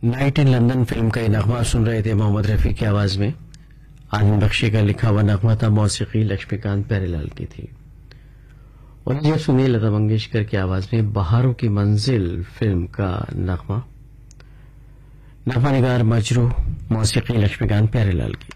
Night in London film का ये नगमा सुन रहे थे मोहम्मद रफी की आवाज में। आनंद बख्शी का लिखा हुआ नगमा था, मौसीकी लक्ष्मीकांत प्यारेलाल की थी। और जब सुनिए लता मंगेशकर की आवाज में बहारों की मंजिल फिल्म का नगमा निगार मजरू, मौसीकी लक्ष्मीकांत प्यारेलाल की।